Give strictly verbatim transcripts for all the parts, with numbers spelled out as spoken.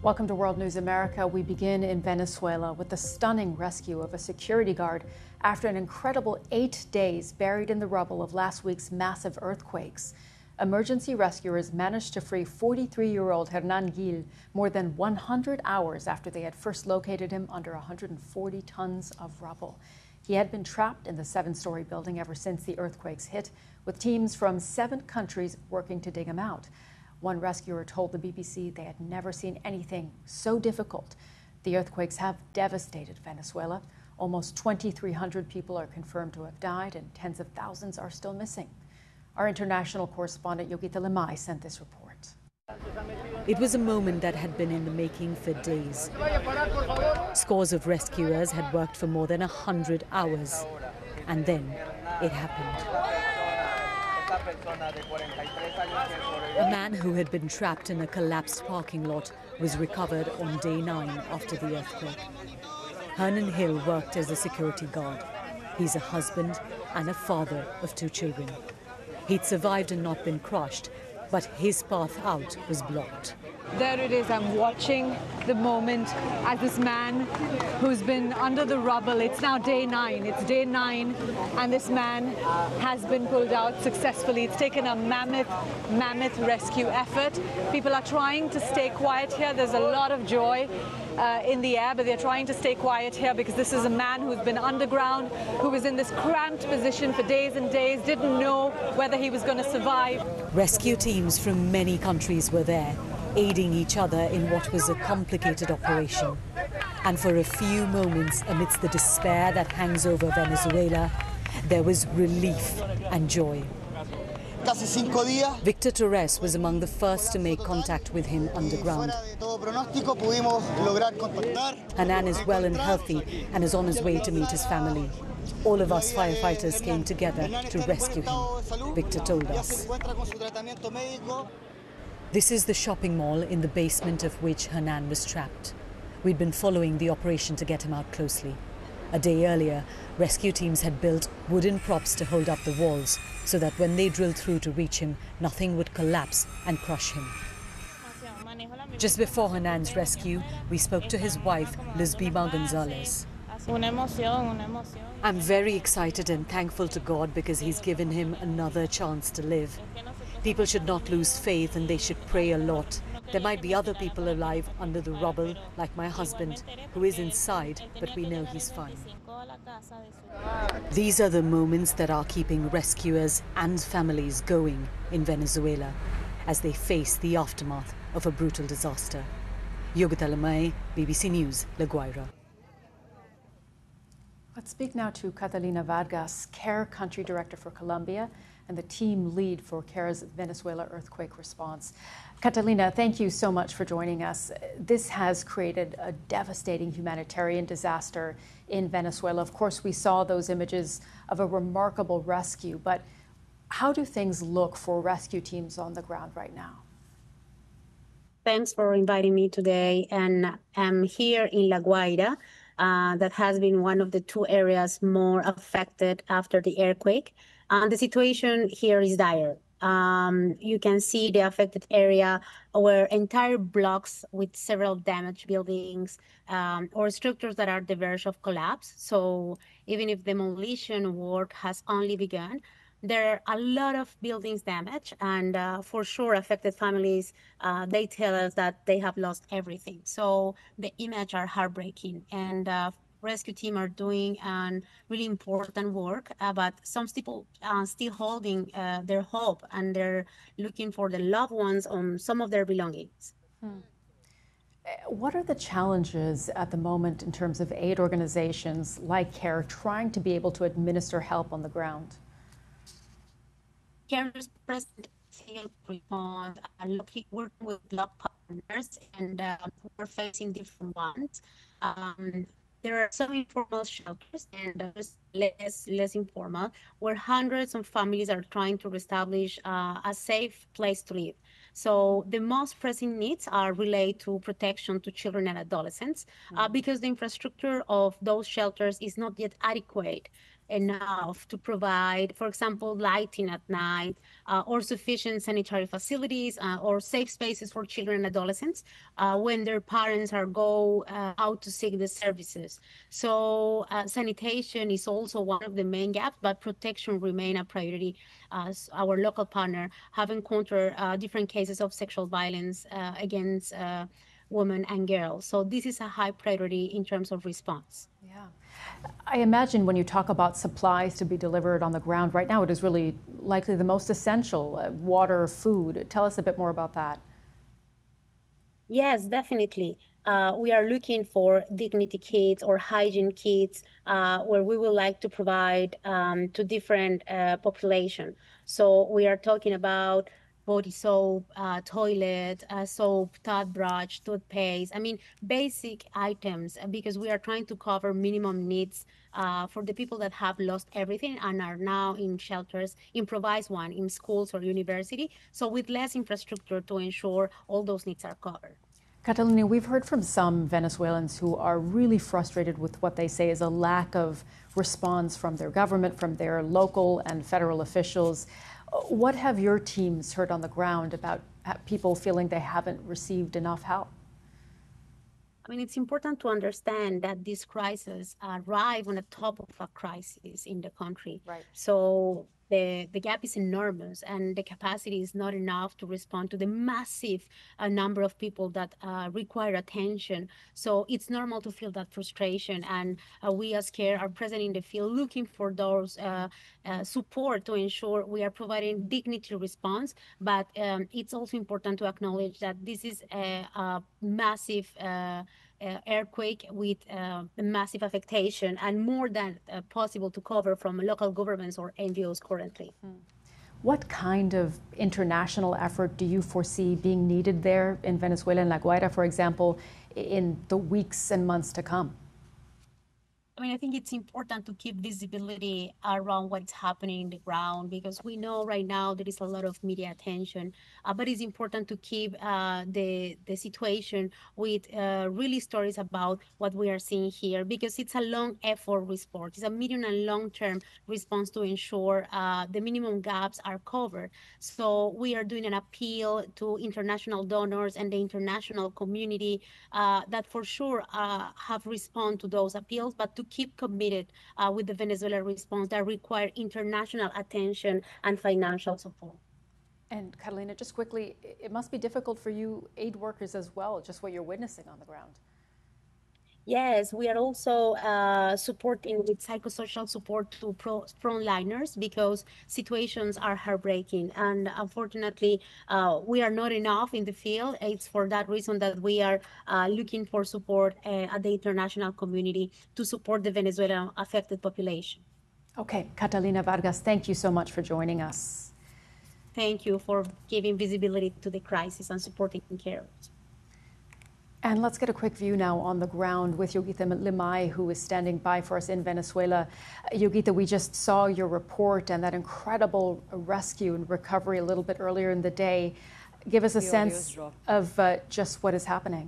Welcome to World News America. We begin in Venezuela with the stunning rescue of a security guard after an incredible eight days buried in the rubble of last week's massive earthquakes. Emergency rescuers managed to free forty-three-year-old Hernan Gil more than one hundred hours after they had first located him under one hundred forty tons of rubble. He had been trapped in the seven-story building ever since the earthquakes hit, with teams from seven countries working to dig him out. One rescuer told the B B C they had never seen anything so difficult. The earthquakes have devastated Venezuela. Almost twenty-three hundred people are confirmed to have died and tens of thousands are still missing. Our international correspondent Yogita Lemay sent this report. It was a moment that had been in the making for days. Scores of rescuers had worked for more than one hundred hours. And then it happened. A man who had been trapped in a collapsed parking lot was recovered on day nine after the earthquake. Hernan Gil worked as a security guard. He's a husband and a father of two children. He'd survived and not been crushed, but his path out was blocked. There it is, I'm watching the moment as this man who's been under the rubble, it's now day nine, it's day nine, and this man has been pulled out successfully. It's taken a mammoth, mammoth rescue effort. People are trying to stay quiet here. There's a lot of joy uh, in the air, but they're trying to stay quiet here because this is a man who's been underground, who was in this cramped position for days and days, didn't know whether he was going to survive. Rescue teams from many countries were there, aiding each other in what was a complicated operation. And for a few moments, amidst the despair that hangs over Venezuela, there was relief and joy. Victor Torres was among the first to make contact with him underground. Hernan is well and healthy and is on his way to meet his family. All of us firefighters came together to rescue him, Victor told us. This is the shopping mall in the basement of which Hernan was trapped. We'd been following the operation to get him out closely. A day earlier, rescue teams had built wooden props to hold up the walls so that when they drilled through to reach him, nothing would collapse and crush him. Just before Hernan's rescue, we spoke to his wife, Luzbima Gonzalez. I'm very excited and thankful to God because he's given him another chance to live. People should not lose faith and they should pray a lot. There might be other people alive under the rubble, like my husband, who is inside, but we know he's fine. These are the moments that are keeping rescuers and families going in Venezuela as they face the aftermath of a brutal disaster. Yogita Lemay, B B C News, La Guaira. Let's speak now to Catalina Vargas, CARE Country Director for Colombia and the team lead for CARE's Venezuela earthquake response. Catalina, thank you so much for joining us. This has created a devastating humanitarian disaster in Venezuela. Of course, we saw those images of a remarkable rescue, but how do things look for rescue teams on the ground right now? Thanks for inviting me today, and I'm here in La Guaira. Uh, that has been one of the two areas more affected after the earthquake. And the situation here is dire. Um, you can see the affected area where entire blocks with several damaged buildings um, or structures that are on the verge of collapse. So even if demolition work has only begun, there are a lot of buildings damaged, and uh, for sure affected families, uh, they tell us that they have lost everything. So the images are heartbreaking, and uh, rescue team are doing um, really important work, uh, but some people are still holding uh, their hope, and they're looking for the loved ones on some of their belongings. Hmm. What are the challenges at the moment in terms of aid organizations like CARE trying to be able to administer help on the ground? CARE's present response are looking, working with local partners, and uh, we're facing different ones. Um, there are some informal shelters and there's less less informal, where hundreds of families are trying to establish uh, a safe place to live. So the most pressing needs are related to protection to children and adolescents, mm-hmm. uh, because the infrastructure of those shelters is not yet adequate enough to provide, for example, lighting at night, uh, or sufficient sanitary facilities, uh, or safe spaces for children and adolescents uh, when their parents are go uh, out to seek the services. So uh, sanitation is also one of the main gaps, but protection remain a priority. As our local partner have encountered uh, different cases of sexual violence uh, against uh, women and girls. So this is a high priority in terms of response. Yeah. I imagine when you talk about supplies to be delivered on the ground right now, it is really likely the most essential, uh, water, food. Tell us a bit more about that. Yes, definitely. Uh, we are looking for dignity kits or hygiene kits uh, where we would like to provide um, to different uh, population. So we are talking about body soap, uh, toilet, uh, soap, toothbrush, toothpaste. I mean, basic items uh, because we are trying to cover minimum needs uh, for the people that have lost everything and are now in shelters, improvised one in schools or university. So with less infrastructure to ensure all those needs are covered. Catalina, we've heard from some Venezuelans who are really frustrated with what they say is a lack of response from their government, from their local and federal officials. What have your teams heard on the ground about people feeling they haven't received enough help? I mean, it's important to understand that this crisis arrived on the top of a crisis in the country. Right. So the, the gap is enormous and the capacity is not enough to respond to the massive uh, number of people that uh, require attention. So it's normal to feel that frustration. And uh, we as CARE are present in the field looking for those uh, uh, support to ensure we are providing dignity response. But um, it's also important to acknowledge that this is a, a massive uh, Uh, earthquake with uh, massive affectation and more than uh, possible to cover from local governments or N G Os currently. Mm. What kind of international effort do you foresee being needed there in Venezuela and La Guaira, for example, in the weeks and months to come? I mean, I think it's important to keep visibility around what's happening in the ground because we know right now there is a lot of media attention, uh, but it's important to keep uh, the, the situation with uh, really stories about what we are seeing here because it's a long effort response. It's a medium and long-term response to ensure uh, the minimum gaps are covered. So we are doing an appeal to international donors and the international community uh, that for sure uh, have responded to those appeals, but to keep committed uh, with the Venezuela response that require international attention and financial support. And Catalina, just quickly, it must be difficult for you aid workers as well, just what you're witnessing on the ground. Yes, we are also uh, supporting with psychosocial support to pro frontliners because situations are heartbreaking. And unfortunately, uh, we are not enough in the field. It's for that reason that we are uh, looking for support uh, at the international community to support the Venezuelan affected population. Okay, Catalina Vargas, thank you so much for joining us. Thank you for giving visibility to the crisis and supporting CARE. And let's get a quick view now on the ground with Yogita Limay, who is standing by for us in Venezuela. Yogita, we just saw your report and that incredible rescue and recovery a little bit earlier in the day. Give us a sense of uh, just what is happening.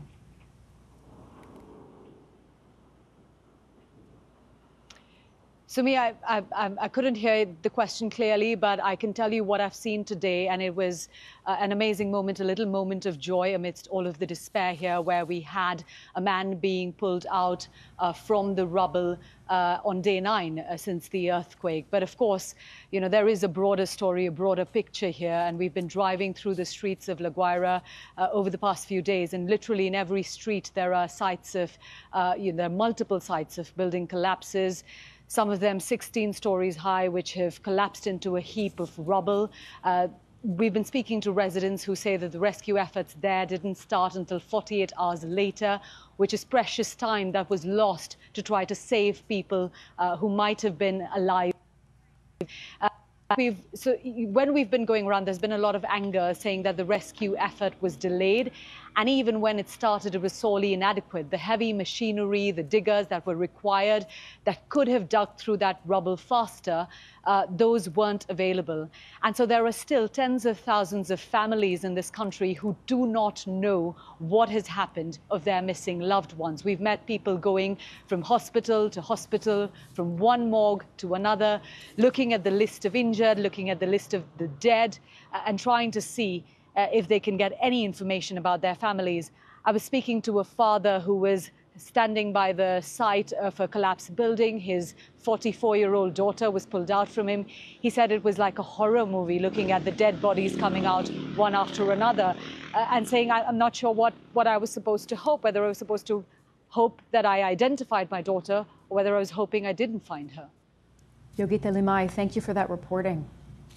Sumi, I, I, I couldn't hear the question clearly, but I can tell you what I've seen today, and it was uh, an amazing moment, a little moment of joy amidst all of the despair here, where we had a man being pulled out uh, from the rubble uh, on day nine uh, since the earthquake. But of course, you know, there is a broader story, a broader picture here, and we've been driving through the streets of La Guaira uh, over the past few days, and literally in every street there are sites of, uh, you know, there are multiple sites of building collapses. Some of them sixteen stories high, which have collapsed into a heap of rubble. Uh, we've been speaking to residents who say that the rescue efforts there didn't start until forty-eight hours later, which is precious time that was lost to try to save people uh, who might have been alive. Uh, We've, so when we've been going around, there's been a lot of anger saying that the rescue effort was delayed. And even when it started, it was sorely inadequate. The heavy machinery, the diggers that were required, that could have dug through that rubble faster, uh, those weren't available. And so there are still tens of thousands of families in this country who do not know what has happened of their missing loved ones. We've met people going from hospital to hospital, from one morgue to another, looking at the list of injured, looking at the list of the dead, uh, and trying to see uh, if they can get any information about their families. I was speaking to a father who was standing by the site of a collapsed building. His forty-four-year-old daughter was pulled out from him. He said it was like a horror movie, looking at the dead bodies coming out one after another, uh, and saying, I'm not sure what, what I was supposed to hope, whether I was supposed to hope that I identified my daughter or whether I was hoping I didn't find her. Yogita Limaye, thank you for that reporting.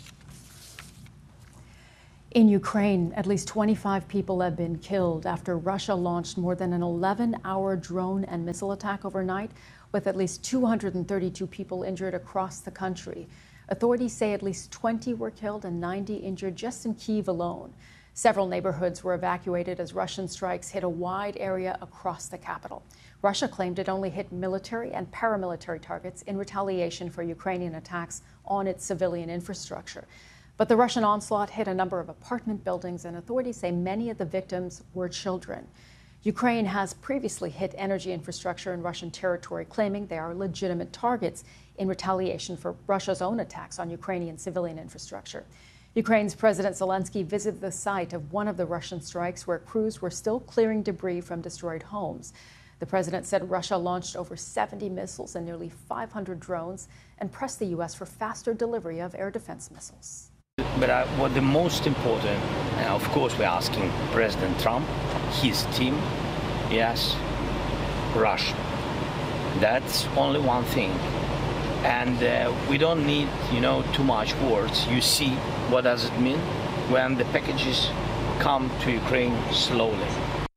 In Ukraine, at least twenty-five people have been killed after Russia launched more than an eleven-hour drone and missile attack overnight, with at least two hundred thirty-two people injured across the country. Authorities say at least twenty were killed and ninety injured just in Kyiv alone. Several neighborhoods were evacuated as Russian strikes hit a wide area across the capital. Russia claimed it only hit military and paramilitary targets in retaliation for Ukrainian attacks on its civilian infrastructure. But the Russian onslaught hit a number of apartment buildings, and authorities say many of the victims were children. Ukraine has previously hit energy infrastructure in Russian territory, claiming they are legitimate targets in retaliation for Russia's own attacks on Ukrainian civilian infrastructure. Ukraine's President Zelensky visited the site of one of the Russian strikes, where crews were still clearing debris from destroyed homes. The president said Russia launched over seventy missiles and nearly five hundred drones and pressed the U S for faster delivery of air defense missiles. But uh, what the most important, and of course we're asking President Trump, his team, yes, Russia. That's only one thing. And uh, we don't need, you know, too much words. You see what does it mean when the packages come to Ukraine slowly.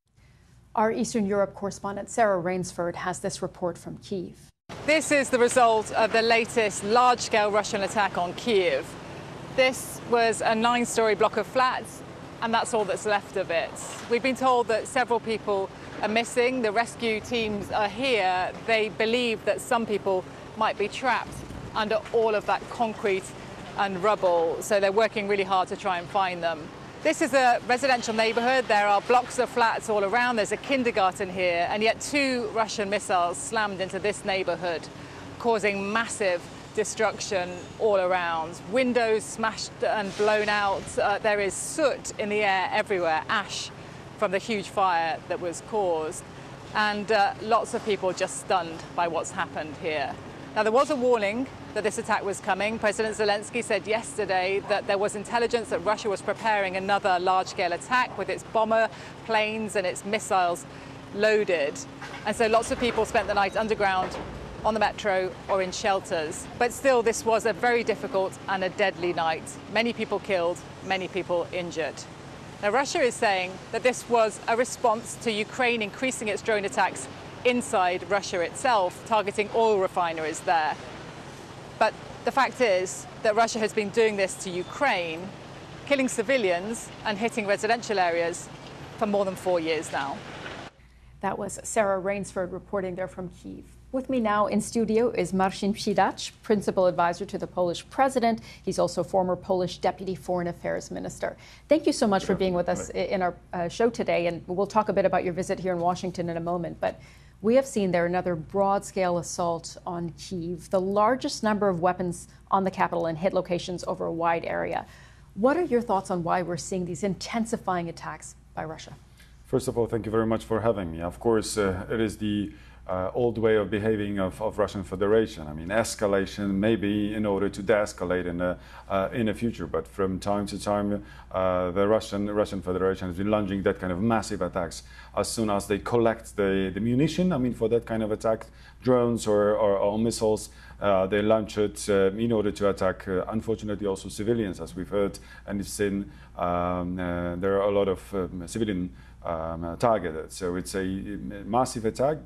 Our Eastern Europe correspondent Sarah Rainsford has this report from Kyiv. This is the result of the latest large-scale Russian attack on Kyiv. This was a nine-story block of flats, and that's all that's left of it. We've been told that several people are missing. The rescue teams are here. They believe that some people might be trapped under all of that concrete and rubble, so they're working really hard to try and find them. This is a residential neighborhood. There are blocks of flats all around. There's a kindergarten here, and yet two Russian missiles slammed into this neighborhood, causing massive destruction all around. Windows smashed and blown out. Uh, there is soot in the air everywhere, ash from the huge fire that was caused, and uh, lots of people just stunned by what's happened here. Now, there was a warning that this attack was coming. President Zelensky said yesterday that there was intelligence that Russia was preparing another large-scale attack with its bomber planes and its missiles loaded. And so lots of people spent the night underground, on the metro or in shelters. But still, this was a very difficult and a deadly night. Many people killed, many people injured. Now, Russia is saying that this was a response to Ukraine increasing its drone attacks inside Russia itself, targeting oil refineries there. But the fact is that Russia has been doing this to Ukraine, killing civilians and hitting residential areas for more than four years now. That was Sarah Rainsford reporting there from Kyiv. With me now in studio is Marcin Przydacz, Principal Advisor to the Polish President. He's also former Polish Deputy Foreign Affairs Minister. Thank you so much for being with us in our uh, show today, and we'll talk a bit about your visit here in Washington in a moment. But we have seen there another broad-scale assault on Kyiv, the largest number of weapons on the capital and hit locations over a wide area. What are your thoughts on why we're seeing these intensifying attacks by Russia? First of all, thank you very much for having me. Of course, uh, it is the uh, old way of behaving of, of Russian Federation. I mean, escalation maybe in order to de-escalate in the uh, in the future, but from time to time, uh, the Russian Russian Federation has been launching that kind of massive attacks as soon as they collect the, the munition. I mean, for that kind of attack, drones or, or, or missiles, uh, they launch it uh, in order to attack, uh, unfortunately, also civilians, as we've heard and we've seen. Um, uh, there are a lot of um, civilian Um, uh, targeted. So it's a massive attack, but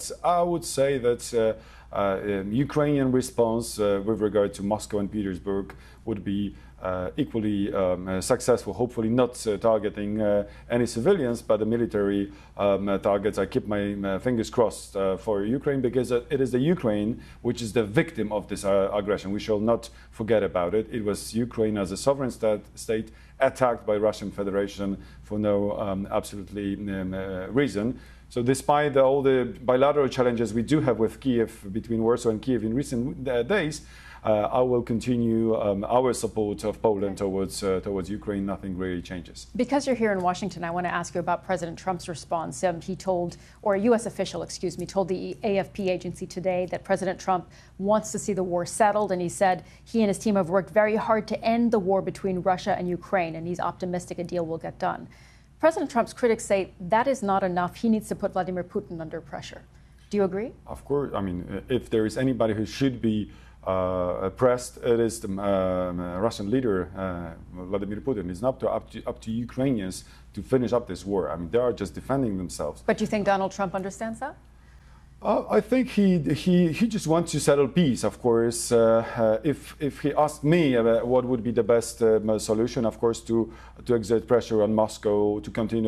But I would say that uh, uh, um, Ukrainian response uh, with regard to Moscow and Petersburg would be uh, equally um, uh, successful, hopefully not uh, targeting uh, any civilians, but the military um, uh, targets. I keep my uh, fingers crossed uh, for Ukraine, because uh, it is the Ukraine which is the victim of this uh, aggression. We shall not forget about it. It was Ukraine as a sovereign stat, state attacked by Russian Federation for no um, absolutely um, uh, reason. So despite the, all the bilateral challenges we do have with Kiev, between Warsaw and Kiev in recent uh, days, uh, I will continue um, our support of Poland towards, uh, towards Ukraine. Nothing really changes. Because you're here in Washington, I want to ask you about President Trump's response. Um, he told, or a U S official, excuse me, told the A F P agency today that President Trump wants to see the war settled. And he said he and his team have worked very hard to end the war between Russia and Ukraine, and he's optimistic a deal will get done. President Trump's critics say that is not enough. He needs to put Vladimir Putin under pressure. Do you agree? Of course. I mean, if there is anybody who should be uh, pressed, it is the um, uh, Russian leader, uh, Vladimir Putin. It's not to, up, to, up to Ukrainians to finish up this war. I mean, they are just defending themselves. But do you think Donald Trump understands that? Uh, I think he, he he just wants to settle peace, of course. Uh, uh, if if he asked me about what would be the best uh, solution, of course, to to exert pressure on Moscow to continue